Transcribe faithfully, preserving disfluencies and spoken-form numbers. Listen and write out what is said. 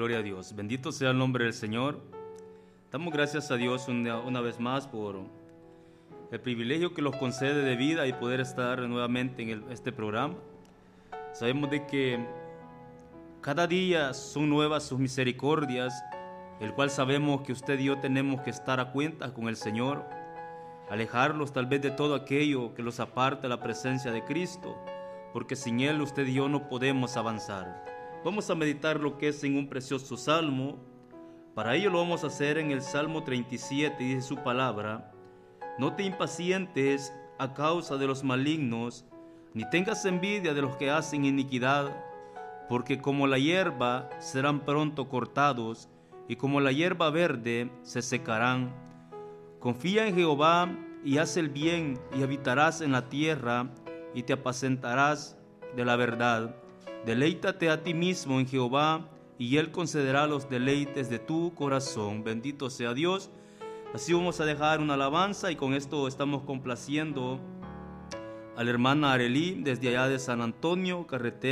gloria a Dios. Bendito sea el nombre del Señor. Damos gracias a Dios una, una vez más por el privilegio que nos concede de vida y poder estar nuevamente en el, este programa. Sabemos de que cada día son nuevas sus misericordias, el cual sabemos que usted y yo tenemos que estar a cuenta con el Señor, alejarlos tal vez de todo aquello que los aparte de la presencia de Cristo, porque sin Él usted y yo no podemos avanzar. Vamos a meditar lo que es en un precioso salmo. Para ello lo vamos a hacer en el Salmo treinta y siete, dice su palabra: no te impacientes a causa de los malignos, ni tengas envidia de los que hacen iniquidad, porque como la hierba serán pronto cortados, y como la hierba verde se secarán. Confía en Jehová y haz el bien, y habitarás en la tierra, y te apacentarás de la verdad. Deleítate a ti mismo en Jehová, y Él concederá los deleites de tu corazón. Bendito sea Dios. Así vamos a dejar una alabanza, y con esto estamos complaciendo a la hermana Arelí desde allá de San Antonio, carretera